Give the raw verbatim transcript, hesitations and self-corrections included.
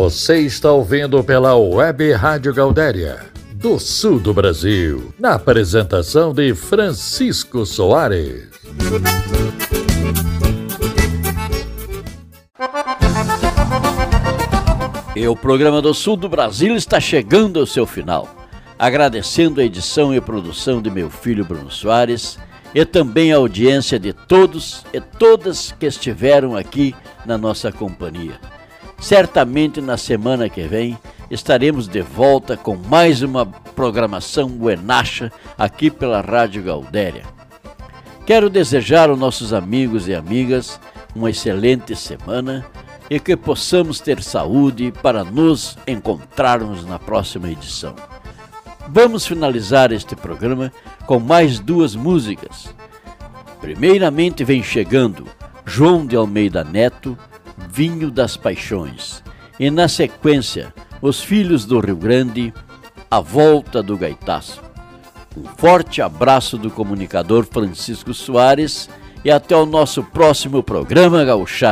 Você está ouvindo pela Web Rádio Gaudéria, do sul do Brasil, na apresentação de Francisco Soares. E o programa do sul do Brasil está chegando ao seu final. Agradecendo a edição e produção de meu filho Bruno Soares e também a audiência de todos e todas que estiveram aqui na nossa companhia. Certamente na semana que vem estaremos de volta com mais uma programação buenacha aqui pela Rádio Gaudéria. Quero desejar aos nossos amigos e amigas uma excelente semana e que possamos ter saúde para nos encontrarmos na próxima edição. Vamos finalizar este programa com mais duas músicas. Primeiramente vem chegando João de Almeida Neto, Vinho das Paixões. E na sequência, Os Filhos do Rio Grande, A Volta do Gaitaço. Um forte abraço do comunicador Francisco Soares e até o nosso próximo programa Gauchá.